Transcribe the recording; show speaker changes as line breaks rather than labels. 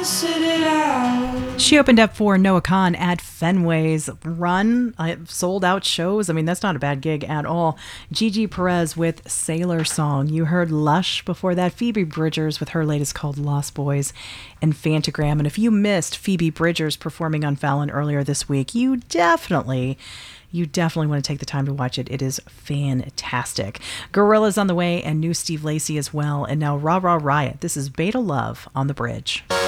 She opened up for Noah Kahan at Fenway's Run. Sold out shows. I mean, that's not a bad gig at all. Gigi Perez with Sailor Song. You heard Lush before that. Phoebe Bridgers with her latest called Lost Boys and Fantagram. And if you missed Phoebe Bridgers performing on Fallon earlier this week, you definitely want to take the time to watch it. It is fantastic. Gorillaz on the way and new Steve Lacy as well. And now Rah Rah Riot. This is Beta Love on the Bridge.